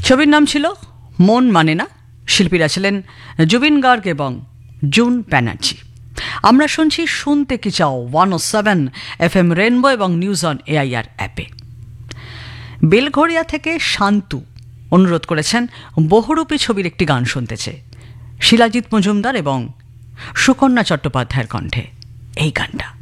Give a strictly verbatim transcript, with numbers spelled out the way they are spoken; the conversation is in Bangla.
ছবির নাম ছিল মন মানে না। শিল্পীরা ছিলেন জুবিন গার্গ এবং জুন ব্যানার্জি। আমরা শুনছি শুনতে কি চাও ওয়ান ও সেভেন এফ এম রেনবো এবং নিউজ অন এআইআর অ্যাপে। বেলঘড়িয়া থেকে শান্তু অনুরোধ করেছেন বহুরূপী ছবির একটি গান শুনতে চেয়ে। শিলাজিৎ মজুমদার এবং সুকন্যা চট্টোপাধ্যায়ের কণ্ঠে এই গানটা।